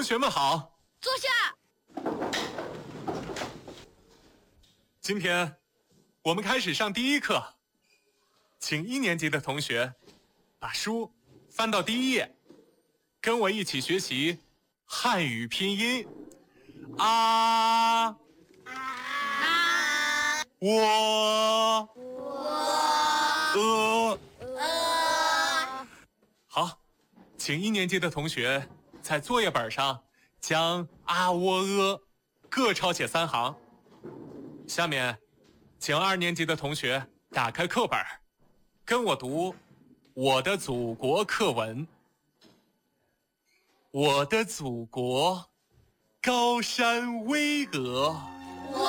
学们好， 坐下。 今天我们开始上第一课，请1年级的同学把书翻到第1页，跟我一起学习汉语拼音啊我好，请1年级的同学在作业本上将啊喔各抄写3行。下面请2年级的同学打开课本，跟我读我的祖国课文。我的祖国高山巍峨，